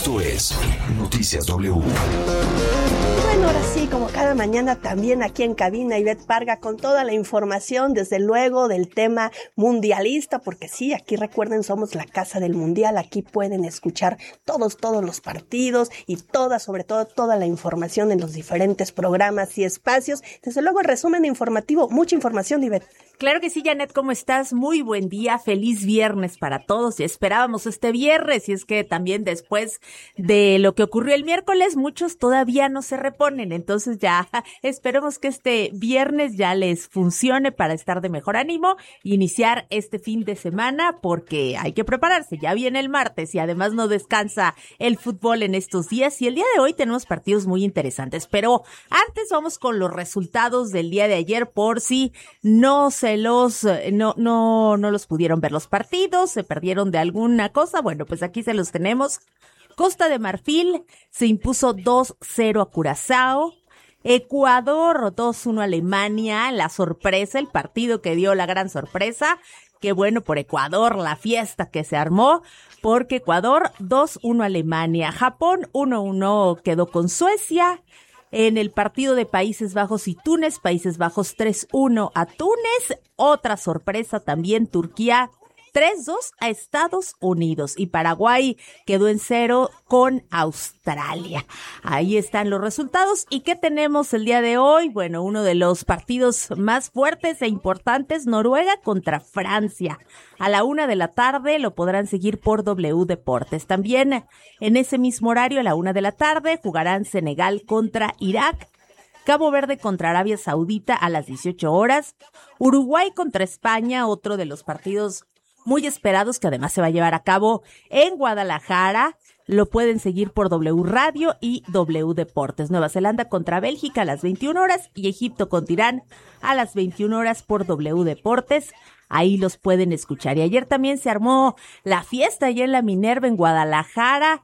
Esto es Noticias W. Bueno, ahora sí, como cada mañana también aquí en cabina, Ivette Parga con toda la información, desde luego del tema mundialista, porque sí, aquí recuerden, somos la casa del mundial, aquí pueden escuchar todos los partidos y sobre todo toda la información en los diferentes programas y espacios. Desde luego el resumen informativo, mucha información, Ivette. Claro que sí, Janet, ¿cómo estás? Muy buen día, feliz viernes para todos. Y esperábamos este viernes, y es que también después de lo que ocurrió el miércoles, muchos todavía no se reponen. Entonces ya esperemos que este viernes ya les funcione para estar de mejor ánimo, iniciar este fin de semana, porque hay que prepararse. Ya viene el martes y además no descansa el fútbol en estos días. Y el día de hoy tenemos partidos muy interesantes. Pero antes vamos con los resultados del día de ayer, por si no los pudieron ver los partidos, se perdieron de alguna cosa. Bueno, pues aquí se los tenemos. Costa de Marfil se impuso 2-0 a Curazao. Ecuador 2-1 a Alemania, la sorpresa, el partido que dio la gran sorpresa. Qué bueno por Ecuador, la fiesta que se armó, porque Ecuador 2-1 a Alemania. Japón 1-1 quedó con Suecia. En el partido de Países Bajos y Túnez, Países Bajos 3-1 a Túnez. Otra sorpresa también, Turquía 3-2 a Estados Unidos, y Paraguay quedó en 0 con Australia. Ahí están los resultados. ¿Y qué tenemos el día de hoy? Bueno, uno de los partidos más fuertes e importantes, Noruega contra Francia. A la 1:00 p.m. lo podrán seguir por W Deportes. También en ese mismo horario, a la 1:00 p.m, jugarán Senegal contra Irak. Cabo Verde contra Arabia Saudita a las 18 horas. Uruguay contra España, otro de los partidos muy esperados, que además se va a llevar a cabo en Guadalajara. Lo pueden seguir por W Radio y W Deportes. Nueva Zelanda contra Bélgica a las 21 horas y Egipto contra Irán a las 21 horas por W Deportes. Ahí los pueden escuchar. Y ayer también se armó la fiesta allá en la Minerva en Guadalajara.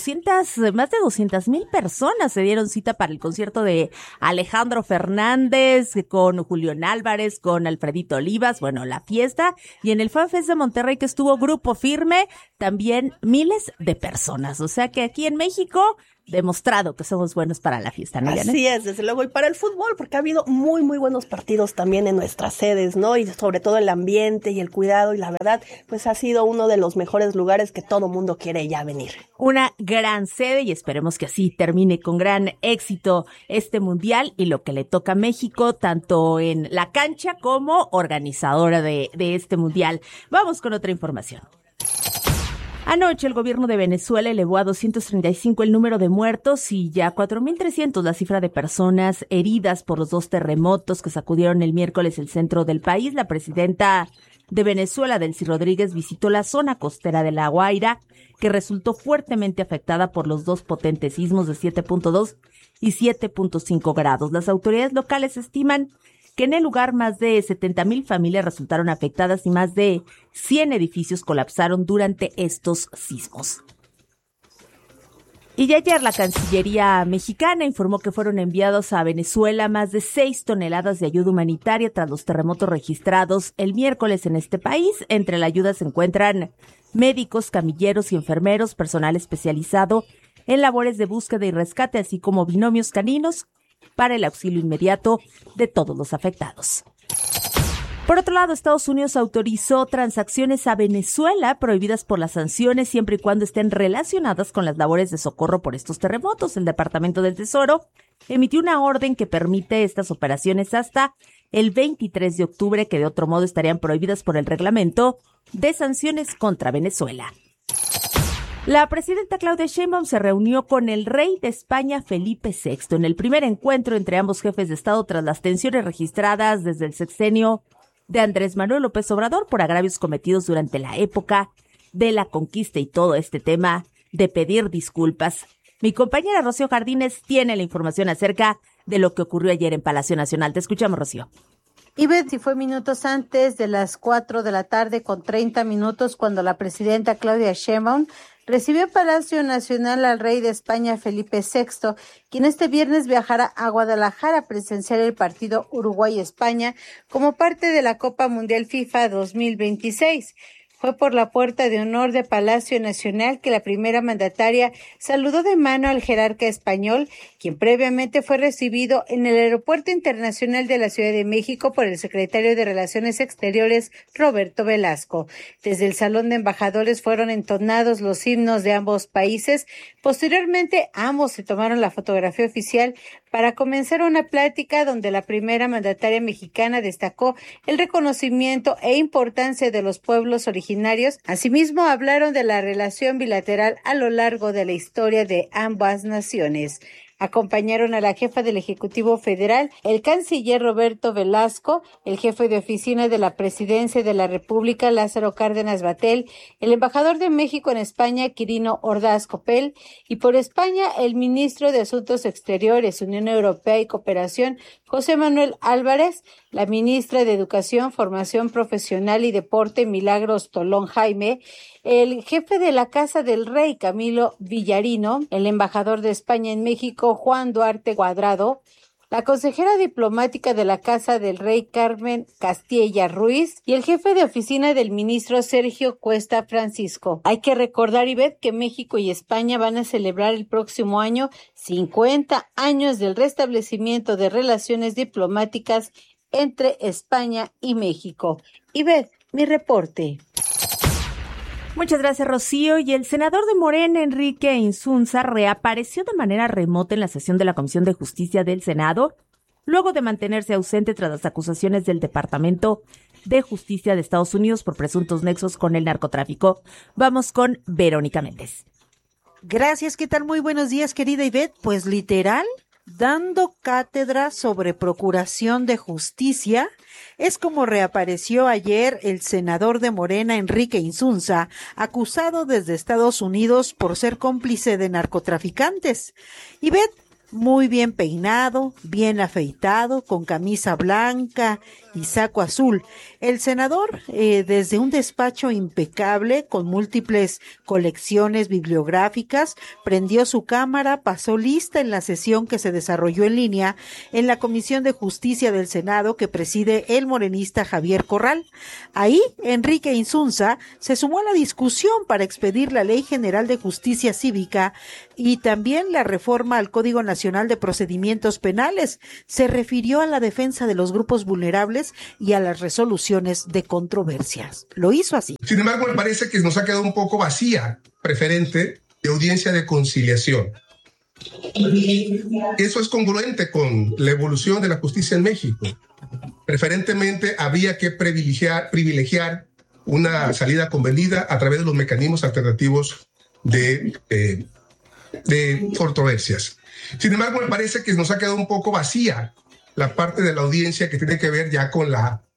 Más de 200,000 personas se dieron cita para el concierto de Alejandro Fernández, con Julián Álvarez, con Alfredito Olivas. Bueno, la fiesta. Y en el FanFest de Monterrey, que estuvo Grupo Firme, también miles de personas. O sea que aquí en México, demostrado que somos buenos para la fiesta, ¿no, Janet? Así es, desde luego, y para el fútbol, porque ha habido muy, muy buenos partidos también en nuestras sedes, ¿no? Y sobre todo el ambiente y el cuidado, y la verdad, pues ha sido uno de los mejores lugares que todo mundo quiere ya venir. Una gran sede, y esperemos que así termine con gran éxito este mundial y lo que le toca a México, tanto en la cancha como organizadora de este mundial. Vamos con otra información. Anoche el gobierno de Venezuela elevó a 235 el número de muertos y ya 4,300 la cifra de personas heridas por los 2 terremotos que sacudieron el miércoles el centro del país. La presidenta de Venezuela, Delcy Rodríguez, visitó la zona costera de La Guaira, que resultó fuertemente afectada por los 2 potentes sismos de 7.2 y 7.5 grados. Las autoridades locales estiman que en el lugar más de 70,000 familias resultaron afectadas y más de 100 edificios colapsaron durante estos sismos. Y ayer la Cancillería mexicana informó que fueron enviados a Venezuela más de 6 toneladas de ayuda humanitaria tras los terremotos registrados el miércoles en este país. Entre la ayuda se encuentran médicos, camilleros y enfermeros, personal especializado en labores de búsqueda y rescate, así como binomios caninos para el auxilio inmediato de todos los afectados. Por otro lado, Estados Unidos autorizó transacciones a Venezuela prohibidas por las sanciones siempre y cuando estén relacionadas con las labores de socorro por estos terremotos. El Departamento del Tesoro emitió una orden que permite estas operaciones hasta el 23 de octubre, que de otro modo estarían prohibidas por el reglamento de sanciones contra Venezuela. La presidenta Claudia Sheinbaum se reunió con el rey de España, Felipe VI, en el primer encuentro entre ambos jefes de Estado tras las tensiones registradas desde el sexenio de Andrés Manuel López Obrador por agravios cometidos durante la época de la conquista y todo este tema de pedir disculpas. Mi compañera Rocío Jardines tiene la información acerca de lo que ocurrió ayer en Palacio Nacional. Te escuchamos, Rocío. Ivette, fue minutos antes de las 4:30 con 30 minutos cuando la presidenta Claudia Sheinbaum recibió en Palacio Nacional al rey de España, Felipe VI, quien este viernes viajará a Guadalajara a presenciar el partido Uruguay-España como parte de la Copa Mundial FIFA 2026. Fue por la puerta de honor de Palacio Nacional que la primera mandataria saludó de mano al jerarca español, quien previamente fue recibido en el Aeropuerto Internacional de la Ciudad de México por el secretario de Relaciones Exteriores, Roberto Velasco. Desde el Salón de Embajadores fueron entonados los himnos de ambos países. Posteriormente, ambos se tomaron la fotografía oficial para comenzar una plática donde la primera mandataria mexicana destacó el reconocimiento e importancia de los pueblos originarios. Asimismo, hablaron de la relación bilateral a lo largo de la historia de ambas naciones. Acompañaron a la jefa del Ejecutivo Federal, el canciller Roberto Velasco, el jefe de oficina de la Presidencia de la República, Lázaro Cárdenas Batel, el embajador de México en España, Quirino Ordaz Copel, y por España, el ministro de Asuntos Exteriores, Unión Europea y Cooperación, José Manuel Álvarez, la ministra de Educación, Formación Profesional y Deporte, Milagros Tolón Jaime, el jefe de la Casa del Rey, Camilo Villarino, el embajador de España en México, Juan Duarte Cuadrado, la consejera diplomática de la Casa del Rey, Carmen Castilla Ruiz, y el jefe de oficina del ministro, Sergio Cuesta Francisco. Hay que recordar, Ivette, que México y España van a celebrar el próximo año 50 años del restablecimiento de relaciones diplomáticas entre España y México. Ivette, mi reporte. Muchas gracias, Rocío. Y el senador de Morena, Enrique Insunza, reapareció de manera remota en la sesión de la Comisión de Justicia del Senado, luego de mantenerse ausente tras las acusaciones del Departamento de Justicia de Estados Unidos por presuntos nexos con el narcotráfico. Vamos con Verónica Méndez. Gracias, ¿qué tal? Muy buenos días, querida Ivette. Pues literal, dando cátedra sobre procuración de justicia, es como reapareció ayer el senador de Morena, Enrique Insunza, acusado desde Estados Unidos por ser cómplice de narcotraficantes. Ivette, muy bien peinado, bien afeitado, con camisa blanca y saco azul. El senador, desde un despacho impecable, con múltiples colecciones bibliográficas, prendió su cámara, pasó lista en la sesión que se desarrolló en línea en la Comisión de Justicia del Senado que preside el morenista Javier Corral. Ahí, Enrique Insunza se sumó a la discusión para expedir la Ley General de Justicia Cívica y también la reforma al Código Nacional de Procedimientos Penales. Se refirió a la defensa de los grupos vulnerables y a las resoluciones de controversias. Lo hizo así. Sin embargo, me parece que nos ha quedado un poco vacía preferente de audiencia de conciliación. Eso es congruente con la evolución de la justicia en México. Preferentemente habría que privilegiar una salida convenida a través de los mecanismos alternativos de controversias. Sin embargo, me parece que nos ha quedado un poco vacía la parte de la audiencia que tiene que ver ya con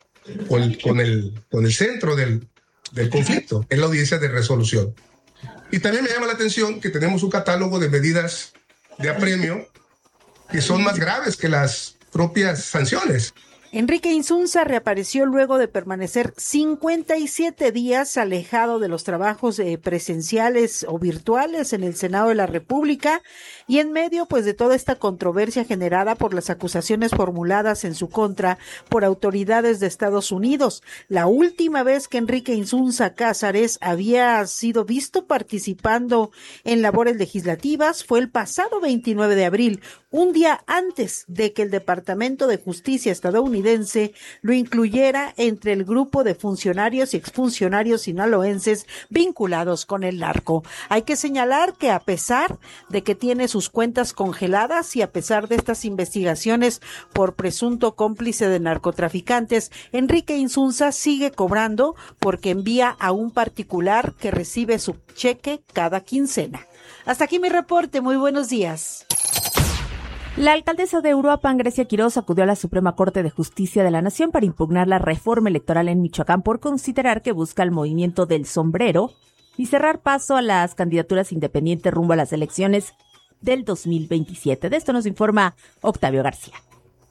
el centro del conflicto, es la audiencia de resolución. Y también me llama la atención que tenemos un catálogo de medidas de apremio que son más graves que las propias sanciones. Enrique Insunza reapareció luego de permanecer 57 días alejado de los trabajos presenciales o virtuales en el Senado de la República y en medio pues de toda esta controversia generada por las acusaciones formuladas en su contra por autoridades de Estados Unidos. La última vez que Enrique Insunza Cázares había sido visto participando en labores legislativas fue el pasado 29 de abril, un día antes de que el Departamento de Justicia estadounidense lo incluyera entre el grupo de funcionarios y exfuncionarios sinaloenses vinculados con el narco. Hay que señalar que a pesar de que tiene sus cuentas congeladas y a pesar de estas investigaciones por presunto cómplice de narcotraficantes, Enrique Insunza sigue cobrando porque envía a un particular que recibe su cheque cada quincena. Hasta aquí mi reporte. Muy buenos días. La alcaldesa de Uruapan, Grecia Quiroz, acudió a la Suprema Corte de Justicia de la Nación para impugnar la reforma electoral en Michoacán por considerar que busca el movimiento del sombrero y cerrar paso a las candidaturas independientes rumbo a las elecciones del 2027. De esto nos informa Octavio García.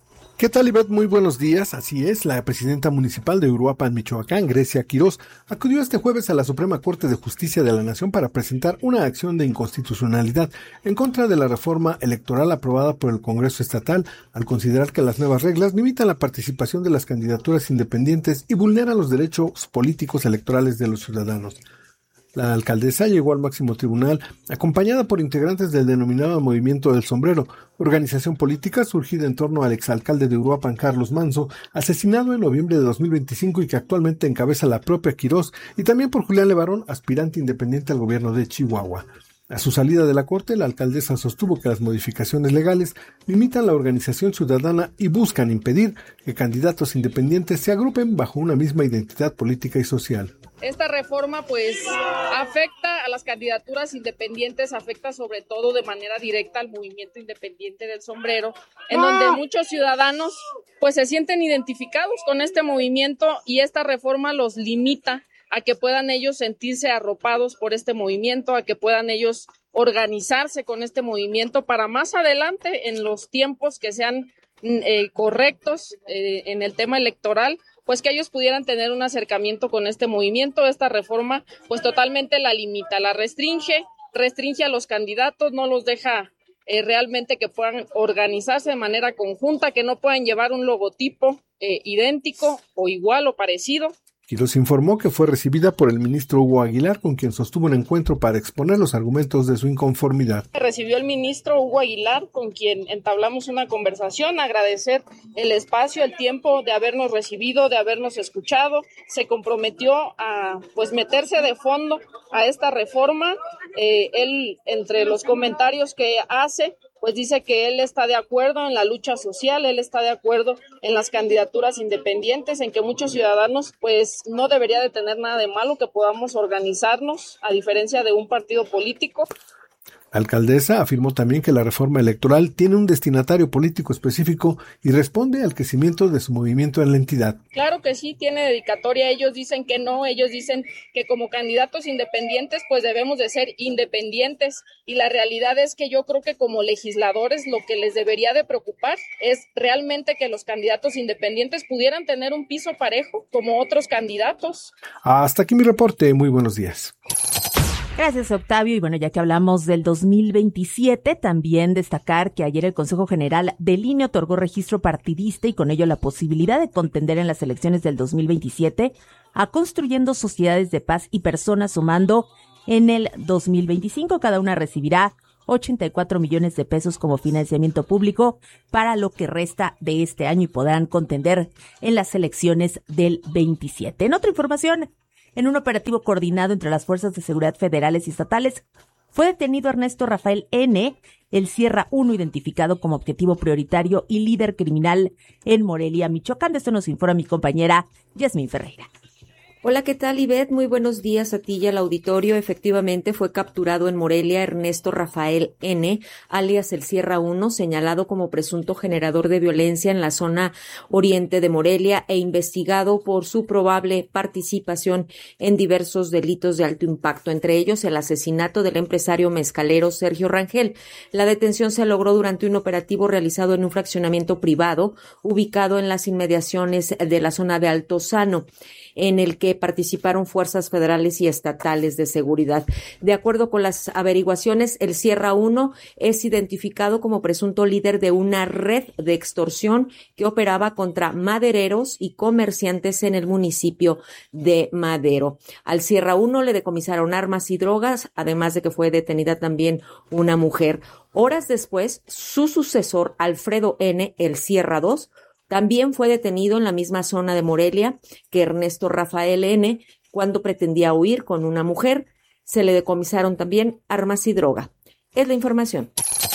¿Qué tal, Ivette? Muy buenos días. Así es, la presidenta municipal de Uruapan, Michoacán, Grecia Quirós, acudió este jueves a la Suprema Corte de Justicia de la Nación para presentar una acción de inconstitucionalidad en contra de la reforma electoral aprobada por el Congreso Estatal, al considerar que las nuevas reglas limitan la participación de las candidaturas independientes y vulneran los derechos políticos electorales de los ciudadanos. La alcaldesa llegó al máximo tribunal acompañada por integrantes del denominado Movimiento del Sombrero, organización política surgida en torno al exalcalde de Uruapan, Carlos Manzo, asesinado en noviembre de 2025 y que actualmente encabeza la propia Quirós, y también por Julián Levarón, aspirante independiente al gobierno de Chihuahua. A su salida de la corte, la alcaldesa sostuvo que las modificaciones legales limitan la organización ciudadana y buscan impedir que candidatos independientes se agrupen bajo una misma identidad política y social. Esta reforma pues afecta a las candidaturas independientes, afecta sobre todo de manera directa al movimiento independiente del sombrero, en donde muchos ciudadanos pues se sienten identificados con este movimiento y esta reforma los limita a que puedan ellos sentirse arropados por este movimiento, a que puedan ellos organizarse con este movimiento para más adelante en los tiempos que sean correctos en el tema electoral, pues que ellos pudieran tener un acercamiento con este movimiento. Esta reforma pues totalmente la limita, la restringe a los candidatos, no los deja realmente que puedan organizarse de manera conjunta, que no puedan llevar un logotipo idéntico o igual o parecido. Quirós informó que fue recibida por el ministro Hugo Aguilar, con quien sostuvo un encuentro para exponer los argumentos de su inconformidad. Recibió el ministro Hugo Aguilar, con quien entablamos una conversación, agradecer el espacio, el tiempo de habernos recibido, de habernos escuchado. Se comprometió a pues meterse de fondo a esta reforma. Él, entre los comentarios que hace, pues dice que él está de acuerdo en la lucha social, él está de acuerdo en las candidaturas independientes, en que muchos ciudadanos pues no debería de tener nada de malo que podamos organizarnos a diferencia de un partido político. La alcaldesa afirmó también que la reforma electoral tiene un destinatario político específico y responde al crecimiento de su movimiento en la entidad. Claro que sí, tiene dedicatoria. Ellos dicen que no, ellos dicen que como candidatos independientes pues debemos de ser independientes, y la realidad es que yo creo que como legisladores lo que les debería de preocupar es realmente que los candidatos independientes pudieran tener un piso parejo como otros candidatos. Hasta aquí mi reporte, muy buenos días. Gracias, Octavio. Y bueno, ya que hablamos del 2027, también destacar que ayer el Consejo General del INE otorgó registro partidista y con ello la posibilidad de contender en las elecciones del 2027 a Construyendo Sociedades de Paz y Personas Sumando en el 2025. Cada una recibirá 84 millones de pesos como financiamiento público para lo que resta de este año y podrán contender en las elecciones del 27. En otra información, en un operativo coordinado entre las fuerzas de seguridad federales y estatales, fue detenido Ernesto Rafael N., el Sierra 1, identificado como objetivo prioritario y líder criminal en Morelia, Michoacán. De esto nos informa mi compañera Yasmín Ferreira. Hola, ¿qué tal, Ivette? Muy buenos días a ti y al auditorio. Efectivamente, fue capturado en Morelia Ernesto Rafael N., alias el Sierra 1, señalado como presunto generador de violencia en la zona oriente de Morelia e investigado por su probable participación en diversos delitos de alto impacto, entre ellos el asesinato del empresario mezcalero Sergio Rangel. La detención se logró durante un operativo realizado en un fraccionamiento privado ubicado en las inmediaciones de la zona de Altozano, en el que participaron fuerzas federales y estatales de seguridad. De acuerdo con las averiguaciones, el Sierra 1 es identificado como presunto líder de una red de extorsión que operaba contra madereros y comerciantes en el municipio de Madero. Al Sierra 1 le decomisaron armas y drogas, además de que fue detenida también una mujer. Horas después, su sucesor, Alfredo N., el Sierra 2, también fue detenido en la misma zona de Morelia que Ernesto Rafael N. cuando pretendía huir con una mujer. Se le decomisaron también armas y droga. Es la información.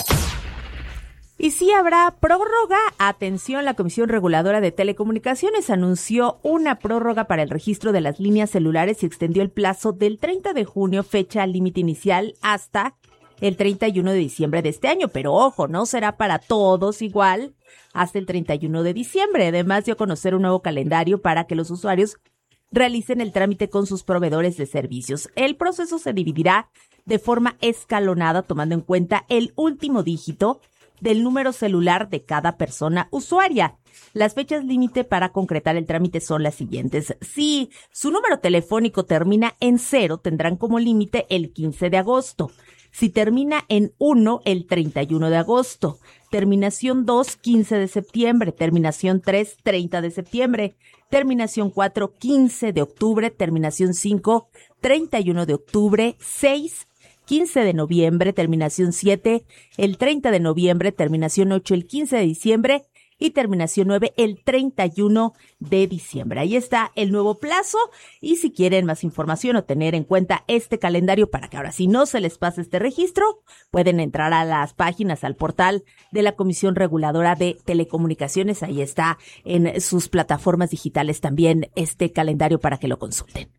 Y sí habrá prórroga. Atención, la Comisión Reguladora de Telecomunicaciones anunció una prórroga para el registro de las líneas celulares y extendió el plazo del 30 de junio, fecha límite inicial, hasta el 31 de diciembre de este año. Pero ojo, no será para todos igual hasta el 31 de diciembre. Además dio a conocer un nuevo calendario para que los usuarios realicen el trámite con sus proveedores de servicios. El proceso se dividirá de forma escalonada, tomando en cuenta el último dígito del número celular de cada persona usuaria. Las fechas límite para concretar el trámite son las siguientes. Si su número telefónico termina en 0, tendrán como límite el 15 de agosto. Si termina en 1, el 31 de agosto. Terminación 2, 15 de septiembre. Terminación 3, 30 de septiembre. Terminación 4, 15 de octubre. Terminación 5, 31 de octubre. 6, 15 de noviembre. Terminación 7, el 30 de noviembre. Terminación 8, el 15 de diciembre. Y terminación 9, el 31 de diciembre. Ahí está el nuevo plazo. Y si quieren más información o tener en cuenta este calendario para que ahora sí no se les pase este registro, pueden entrar a las páginas, al portal de la Comisión Reguladora de Telecomunicaciones. Ahí está en sus plataformas digitales también este calendario para que lo consulten.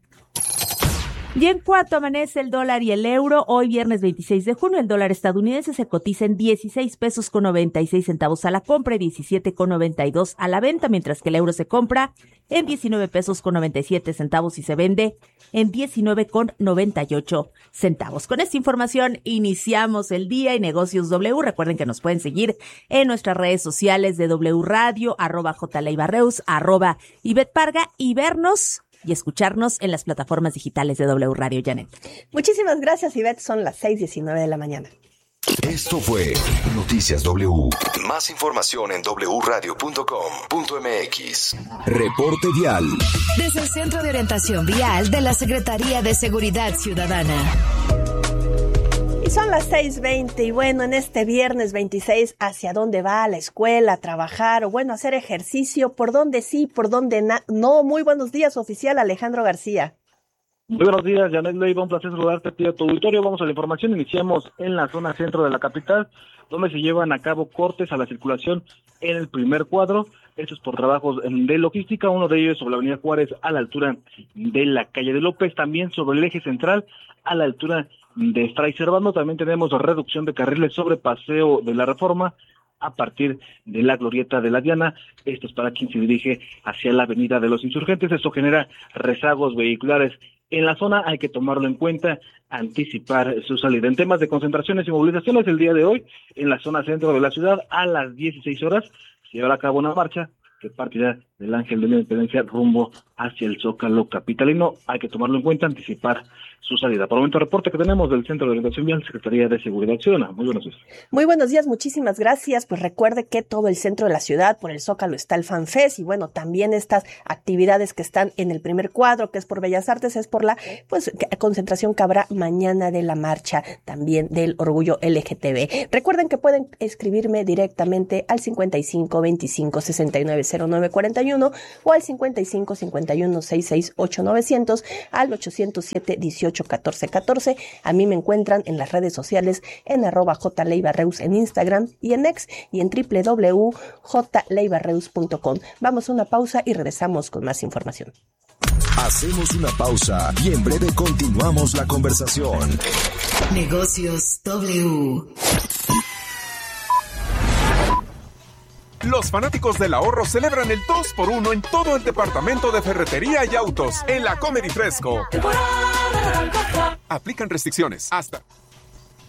Y en cuanto amanece el dólar y el euro, hoy viernes 26 de junio, el dólar estadounidense se cotiza en 16 pesos con 96 centavos a la compra y 17 con 92 a la venta, mientras que el euro se compra en 19 pesos con 97 centavos y se vende en 19 con 98 centavos. Con esta información iniciamos el día y Negocios W. Recuerden que nos pueden seguir en nuestras redes sociales de W Radio, @JLeibarreus, @Ivette Parga y vernos y escucharnos en las plataformas digitales de W Radio. Janet. Muchísimas gracias, Ivette. Son las 6:19 de la mañana. Esto fue Noticias W. Más información en wradio.com.mx. Reporte vial. Desde el Centro de Orientación Vial de la Secretaría de Seguridad Ciudadana. Son las 6:20 y bueno, en este viernes 26, ¿hacia dónde va? ¿A la escuela, a trabajar o bueno, a hacer ejercicio? ¿Por dónde sí, por dónde no? Muy buenos días, oficial Alejandro García. Muy buenos días, Janet Leiva, un placer saludarte a ti y a tu auditorio. Vamos a la información, iniciamos en la zona centro de la capital, donde se llevan a cabo cortes a la circulación en el primer cuadro. Esto es por trabajos de logística, uno de ellos sobre la avenida Juárez a la altura de la calle de López, también sobre el eje central a la altura de Fray Servando. También tenemos reducción de carriles sobre Paseo de la Reforma a partir de la glorieta de la Diana. Esto es para quien se dirige hacia la avenida de los Insurgentes. Esto genera rezagos vehiculares en la zona, hay que tomarlo en cuenta, anticipar su salida. En temas de concentraciones y movilizaciones, el día de hoy, en la zona centro de la ciudad, a las 16 horas, se llevará a cabo una marcha que partirá del Ángel de la Independencia rumbo hacia el Zócalo capitalino. Hay que tomarlo en cuenta, anticipar su salida. Por el momento, reporte que tenemos del Centro de Orientación Vial, Secretaría de Seguridad Ciudadana. Muy buenos días. Muy buenos días, muchísimas gracias. Pues recuerde que todo el centro de la ciudad, por el Zócalo, está el FanFest y bueno, también estas actividades que están en el primer cuadro, que es por Bellas Artes, es por la concentración que habrá mañana de la marcha también del Orgullo LGTB. Recuerden que pueden escribirme directamente al 55 25 69 09 41 o al 55 51 66 8900 al 807 18 14 14. A mí me encuentran en las redes sociales en @JLeibarreus en Instagram y en X y en www.jleibarreus.com. Vamos a una pausa y regresamos con más información. Hacemos una pausa y en breve continuamos la conversación. Negocios W. Los fanáticos del ahorro celebran el 2x1 en todo el departamento de ferretería y autos en la Comedy Fresco. Aplican restricciones hasta